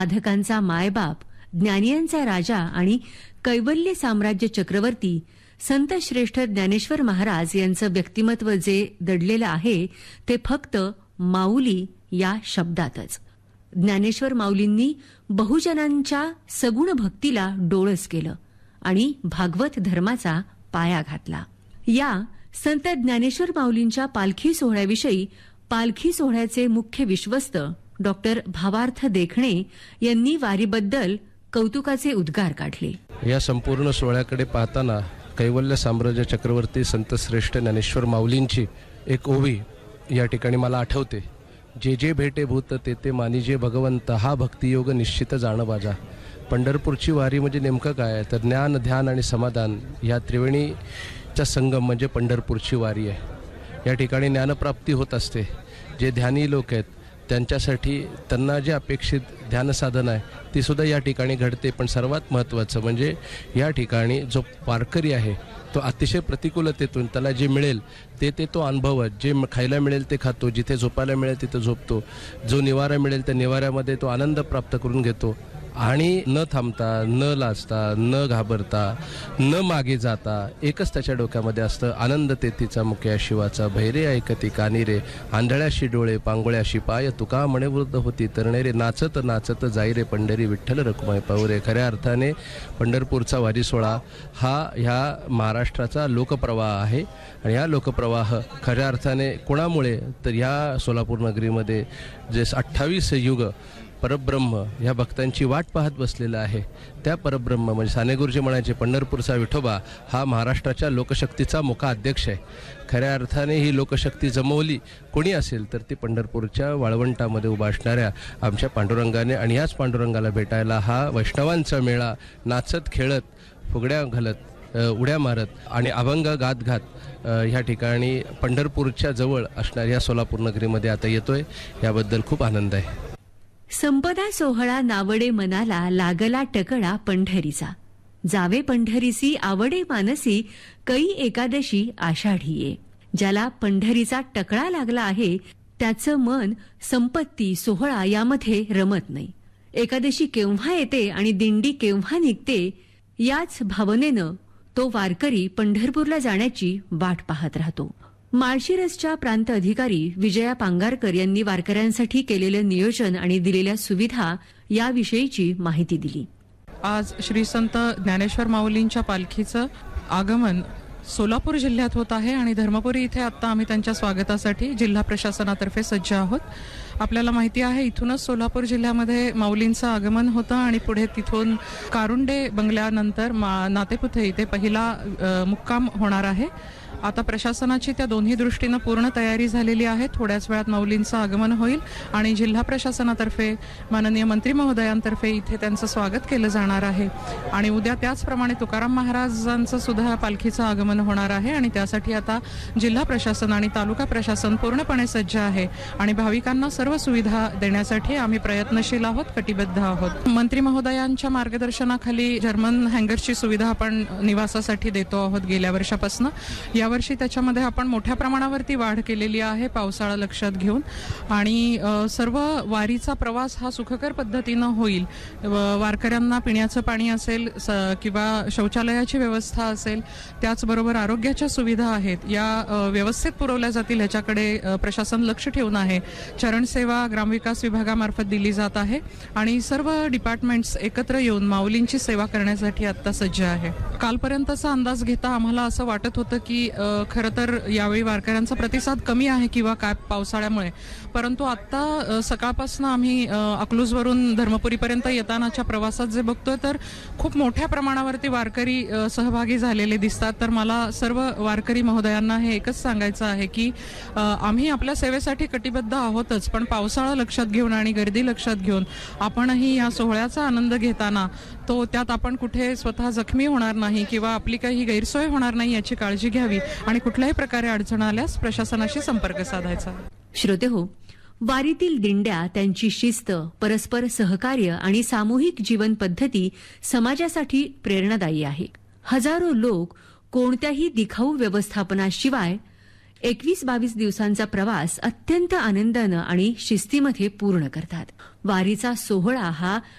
साधकांचा मायबाप, ज्ञानियांचा राजा आणि कैवल्य साम्राज्य चक्रवर्ती संत श्रेष्ठ ज्ञानेश्वर महाराज यांचं व्यक्तिमत्व जे दडलेलं आहे ते फक्त माऊली या शब्दातच. ज्ञानेश्वर माऊलींनी बहुजनांच्या सगुण भक्तीला डोळस केलं आणि भागवत धर्माचा पाया घातला. या संत ज्ञानेश्वर माऊलींच्या पालखी सोहळ्याविषयी पालखी सोहळ्याचे मुख्य विश्वस्त डॉक्टर भावार्थ देखणे यांनी वारीबद्दल कौतुकाचे उद्गार काढले. या संपूर्ण सोहळ्याकडे पाहताना कैवल्य साम्राज्य चक्रवर्ती संत श्रेष्ठ ज्ञानेश्वर माऊलींची एक ओवी या ठिकाणी मला आठवते. जे जे भेटे भूत ते ते मानी जे भगवंत, हा भक्तियोग निश्चित जाण बाजा. पंढरपूरची वारी म्हणजे नेमकं काय तर ज्ञान, ध्यान आणि समाधान या त्रिवेणीचा संगम म्हणजे पंढरपूरची वारी आहे. या ठिकाणी ज्ञानप्राप्ती होत असते. जे ध्यानी लोक आहेत त्यांच्यासाठी त्यांना जे अपेक्षित ध्यानसाधन आहे ती सुद्धा या ठिकाणी घडते. पण सर्वात महत्त्वाचं म्हणजे या ठिकाणी जो वारकरी आहे तो अतिशय प्रतिकूलतेतून त्याला जे मिळेल ते तो अनुभवत, जे खायला मिळेल ते खातो, जिथे झोपायला मिळेल तिथं झोपतो, जो निवारा मिळेल त्या निवाऱ्यामध्ये तो आनंद प्राप्त करून घेतो आणि न थांबता, न लाजता, न घाबरता, न मागे जाता एकच त्याच्या डोक्यामध्ये असतं, आनंद तेथीचा मुक्या शिवाचा, भैरे ऐकती कानी रे, आंधळ्याशी डोळे, पांगोळ्याशी पाय, तुका म्हणे वृद्ध होती तरणे रे, नाचत नाचत जाई रे पंढरी, विठ्ठल रखुमाई पाहू रे. खऱ्या अर्थाने पंढरपूरचा वारी सोहळा हा ह्या महाराष्ट्राचा लोकप्रवाह आहे आणि हा लोकप्रवाह खऱ्या अर्थाने कोणामुळे तर ह्या सोलापूर नगरीमध्ये जे 28 युग परब्रह्म ह्या भक्तांची वाट पाहत बसलेला आहे. त्या परब्रह्म म्हणजे साने गुरुजी म्हणायचे पंढरपूरचा विठोबा हा महाराष्ट्राच्या लोकशक्तीचा मुका अध्यक्ष आहे. खऱ्या अर्थाने ही लोकशक्ती जमवली कोणी असेल तर ती पंढरपूरच्या वाळवंटामध्ये उभा असणाऱ्या आमच्या पांडुरंगाने. आणि याच पांडुरंगाला भेटायला हा वैष्णवांचा मेळा नाचत खेळत, फुगड्या घालत, उड्या मारत आणि अभंग गात गात ह्या ठिकाणी पंढरपूरच्या जवळ असणाऱ्या सोलापूर नगरीमध्ये आता येतोय. याबद्दल खूप आनंद आहे. संपदा सोहळा नावडे मनाला, लागला टकळा पंढरीचा. जावे पंढरीसी आवडे मानसी, कै एकादशी आषाढीये. ज्याला पंढरीचा टकळा लागला आहे त्याचं मन संपत्ती, सोहळा यामध्ये रमत नाही. एकादशी केव्हा येते आणि दिंडी केव्हा निघते याच भावनेनं तो वारकरी पंढरपूरला जाण्याची वाट पाहत राहतो. माळशिरसच्या प्रांत अधिकारी विजया पांगारकर यांनी वारकऱ्यांसाठी केलेलं नियोजन आणि दिलेल्या सुविधा याविषयीची माहिती दिली. आज श्री संत ज्ञानेश्वर माऊलींच्या पालखीचं आगमन सोलापूर जिल्ह्यात होत आहे आणि धर्मपुरी इथे आता आम्ही त्यांच्या स्वागतासाठी जिल्हा प्रशासनातर्फे सज्ज आहोत. आपल्याला माहिती आहे इथूनच सोलापूर जिल्ह्यामध्ये माऊलींचं आगमन होतं आणि पुढे तिथून कारुंडे बंगल्यानंतर नातेपुते इथे पहिला मुक्काम होणार आहे. आता प्रशासनाची त्या दोन्ही दृष्टीनं पूर्ण तयारी झालेली आहे. थोड्याच वेळात माऊलींचं आगमन होईल आणि जिल्हा प्रशासनातर्फे माननीय मंत्री महोदयांतर्फे इथे त्यांचं स्वागत केलं जाणार आहे. आणि उद्या त्याचप्रमाणे तुकाराम महाराजांचं सुद्धा पालखीचं आगमन होणार आहे आणि त्यासाठी आता जिल्हा प्रशासन आणि तालुका प्रशासन पूर्णपणे सज्ज आहे आणि भाविकांना सर्व सुविधा देण्यासाठी आम्ही प्रयत्नशील आहोत, कटिबद्ध आहोत. मंत्री महोदयांच्या मार्गदर्शनाखाली जर्मन हँगर्सची सुविधा आपण निवासासाठी देतो आहोत गेल्या वर्षापासून. यावर्षी त्याच्यामध्ये आपण मोठ्या प्रमाणावरती वाढ केलेली आहे पावसाळा लक्षात घेऊन आणि सर्व वारीचा प्रवास हा सुखकर पद्धतीनं होईल. वारकऱ्यांना पिण्याचं पाणी असेल किंवा शौचालयाची व्यवस्था असेल, त्याचबरोबर आरोग्याच्या सुविधा आहेत या व्यवस्थित पुरवल्या जातील ह्याच्याकडे प्रशासन लक्ष ठेवून आहे. चरणसेवा ग्रामविकास विभागामार्फत दिली जात आहे आणि सर्व डिपार्टमेंट्स एकत्र येऊन माऊलींची सेवा करण्यासाठी आता सज्ज आहे. कालपर्यंतचा अंदाज घेता आम्हाला असं वाटत होतं की खरं तर यावेळी वारकऱ्यांचा प्रतिसाद कमी आहे किंवा काय पावसाळ्यामुळे, परंतु आता सकाळपासून आम्ही अकलूजवरून धर्मपुरीपर्यंत येतानाच्या प्रवासात जे बघतोय तर खूप मोठ्या प्रमाणावरती वारकरी सहभागी झालेले दिसतात. तर मला सर्व वारकरी महोदयांना हे एकच सांगायचं आहे की आम्ही आपल्या सेवेसाठी कटिबद्ध आहोतच, पण पावसाळा लक्षात घेऊन आणि गर्दी लक्षात घेऊन आपणही या सोहळ्याचा आनंद घेताना तो त्यात आपण कुठे स्वतः जखमी होणार नाही किंवा आपली काही गैरसोय होणार नाही याची काळजी घ्यावी आणि कुठल्याही प्रकारे अडचण आल्यास प्रशासनाशी संपर्क साधायचा. श्रोतेहो, वारीतील दिंड्या, त्यांची शिस्त, परस्पर सहकार्य आणि सामूहिक जीवन पद्धती समाजासाठी प्रेरणादायी आहे. हजारो लोक कोणत्याही दिखाऊ व्यवस्थापनाशिवाय 21-22 दिवसांचा प्रवास अत्यंत आनंदानं आणि शिस्तीमध्ये पूर्ण करतात. वारीचा सोहळा हा